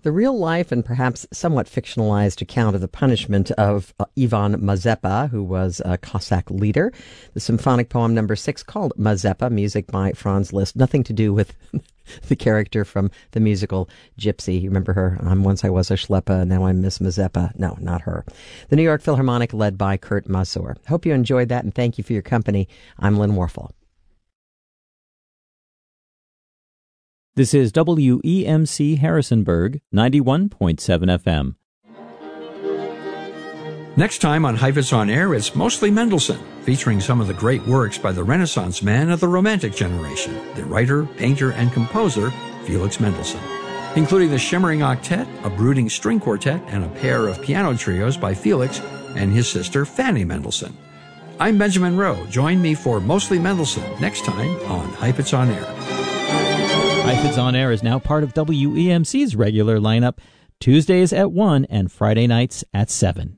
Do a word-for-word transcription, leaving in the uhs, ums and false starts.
the real life and perhaps somewhat fictionalized account of the punishment of uh, Ivan Mazeppa, who was a Cossack leader. The symphonic poem number six, called Mazeppa, music by Franz Liszt. Nothing to do with the character from the musical Gypsy. You remember her? Um, once I was a Schleppa, now I'm Miss Mazeppa. No, not her. The New York Philharmonic, led by Kurt Masur. Hope you enjoyed that, and thank you for your company. I'm Lynn Warfel. This is W E M C Harrisonburg, ninety-one point seven F M. Next time on Heifetz on Air, it's Mostly Mendelssohn, featuring some of the great works by the Renaissance man of the Romantic generation, the writer, painter, and composer Felix Mendelssohn, including the Shimmering Octet, a brooding string quartet, and a pair of piano trios by Felix and his sister Fanny Mendelssohn. I'm Benjamin Rowe. Join me for Mostly Mendelssohn next time on Heifetz on Air. Heifetz on Air is now part of W E M C's regular lineup, Tuesdays at one and Friday nights at seven.